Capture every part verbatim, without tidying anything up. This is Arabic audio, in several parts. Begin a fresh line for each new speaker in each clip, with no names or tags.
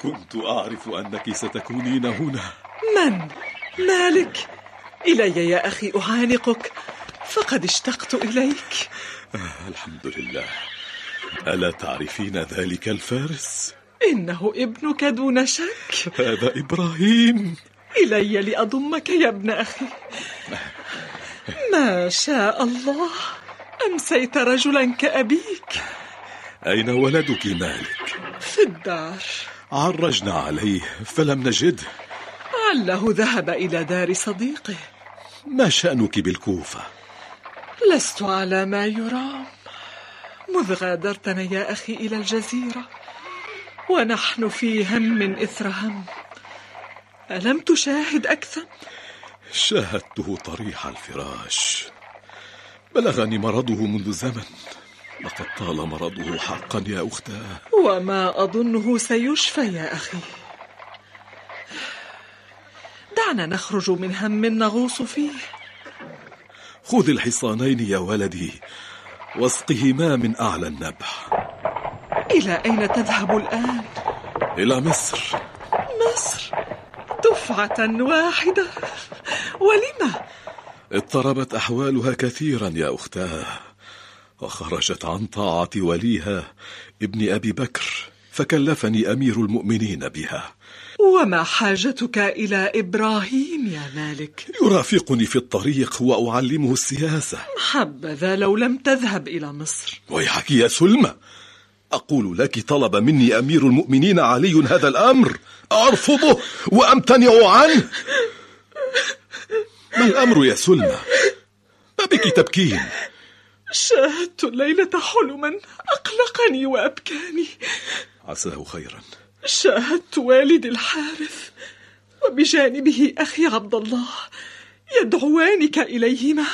كنت أعرف أنك ستكونين هنا.
من؟ مالك؟ إلي يا أخي أعانقك، فقد اشتقت إليك.
آه الحمد لله. ألا تعرفين ذلك الفارس؟
إنه ابنك دون شك.
هذا إبراهيم.
إلي لأضمك يا ابن أخي. ما شاء الله، أمسيت رجلا كأبيك.
أين ولدك مالك؟
في الدار.
عرجنا عليه فلم نجده.
عله ذهب إلى دار صديقه.
ما شأنك بالكوفة؟
لست على ما يرام مذ غادرتنا يا أخي إلى الجزيرة، ونحن في هم إثر هم. ألم تشاهد أكثر؟
شاهدته طريح الفراش. بلغني مرضه منذ زمن. لقد طال مرضه حقا يا أختاه.
وما أظنه سيشفى يا أخي. دعنا نخرج من هم نغوص فيه.
خذ الحصانين يا ولدي واسقهما من أعلى النبع.
إلى أين تذهب الآن؟
إلى مصر.
مصر؟ دفعة واحدة؟ ولم؟
اضطربت أحوالها كثيرا يا أختاه، وخرجت عن طاعة وليها ابن أبي بكر، فكلفني أمير المؤمنين بها.
وما حاجتك إلى إبراهيم يا مالك؟
يرافقني في الطريق وأعلمه السياسة.
حبذا لو لم تذهب إلى مصر.
ويحك يا سلمى، أقول لك طلب مني أمير المؤمنين علي هذا الأمر، أرفضه وأمتنع عنه. ما الأمر يا سلمى؟ ما بك تبكين؟
شاهدت الليلة حلما أقلقني وأبكاني.
عساه خيرا.
شاهدت والدي الحارث وبجانبه أخي عبد الله يدعوانك إليهما.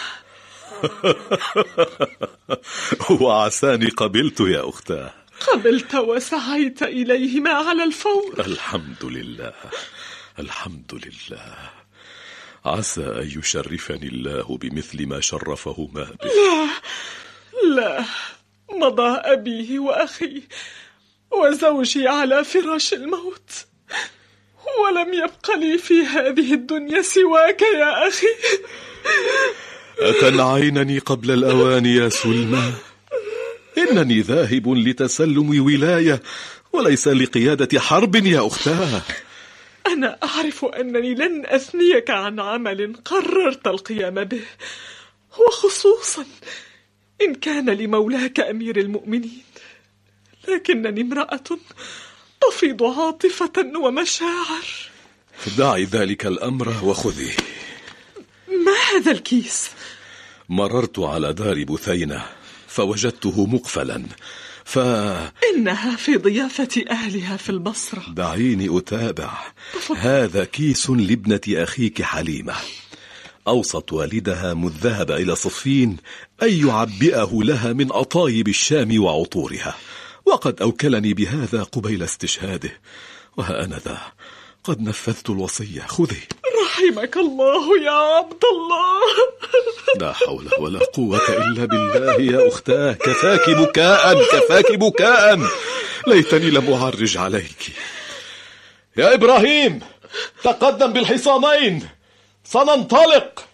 وعساني قبلت يا أختاه.
قبلت وسعيت إليهما على الفور.
الحمد لله الحمد لله. عسى أن يشرفني الله بمثل ما شرفهما به.
لا لا، مضى أبي وأخي وزوجي على فراش الموت، ولم يبق لي في هذه الدنيا سواك يا أخي.
أتنعينني قبل الأوان يا سلمى؟ إنني ذاهب لتسلم ولاية وليس لقيادة حرب يا أختاه.
أنا أعرف أنني لن أثنيك عن عمل قررت القيام به، وخصوصا إن كان لمولاك أمير المؤمنين، لكنني امرأة تفيض عاطفة ومشاعر.
دعي ذلك الأمر وخذي.
ما هذا الكيس؟
مررت على دار بثينة فوجدته مقفلا، ف...
إنها في ضيافة أهلها في البصرة.
دعيني أتابع. هذا كيس لابنة أخيك حليمة. أوصت والدها مذ ذهب إلى صفين أن يعبئه لها من أطايب الشام وعطورها، وقد أوكلني بهذا قبيل استشهاده، وها أنا ذا قد نفذت الوصية. خذي.
رحمك الله يا عبد الله.
لا حول ولا قوة إلا بالله يا أختاه. كفاك بكاء كفاك بكاء. ليتني لم أعرج عليك. يا إبراهيم، تقدم بالحصانين، سننطلق.